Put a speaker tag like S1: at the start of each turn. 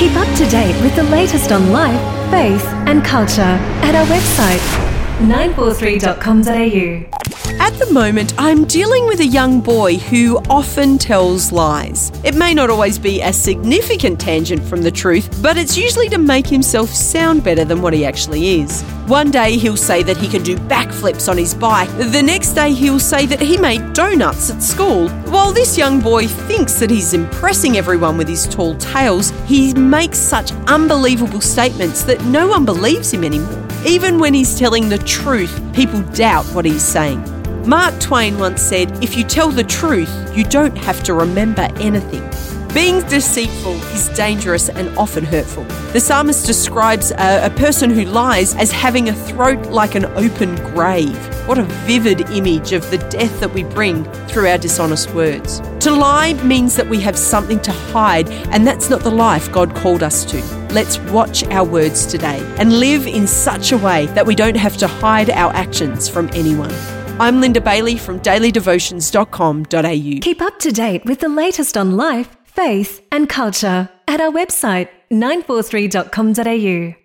S1: Keep up to date with the latest on life, faith and culture at our website 943.com.au.
S2: At the moment, I'm dealing with a young boy who often tells lies. It may not always be a significant tangent from the truth, but it's usually to make himself sound better than what he actually is. One day he'll say that he can do backflips on his bike. The next day he'll say that he made donuts at school. While this young boy thinks that he's impressing everyone with his tall tales, he makes such unbelievable statements that no one believes him anymore. Even when he's telling the truth, people doubt what he's saying. Mark Twain once said, "If you tell the truth, you don't have to remember anything." Being deceitful is dangerous and often hurtful. The psalmist describes a person who lies as having a throat like an open grave. What a vivid image of the death that we bring through our dishonest words. To lie means that we have something to hide, and that's not the life God called us to. Let's watch our words today and live in such a way that we don't have to hide our actions from anyone. I'm Linda Bailey from dailydevotions.com.au.
S1: Keep up to date with the latest on life, faith and culture at our website 943.com.au.